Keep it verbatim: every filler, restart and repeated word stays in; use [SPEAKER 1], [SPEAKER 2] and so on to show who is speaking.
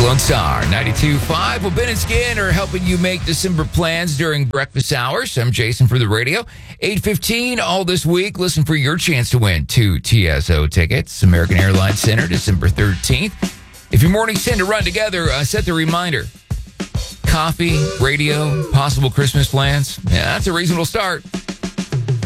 [SPEAKER 1] Lone Star ninety-two point five. Well, Ben and Skin are helping you make December plans during breakfast hours. I'm Jason for the radio. eight fifteen all this week. Listen for your chance to win two T S O tickets. American Airlines Center, December thirteenth. If your mornings tend to run together, uh, set the reminder. Coffee, radio, possible Christmas plans. Yeah, that's a reasonable start.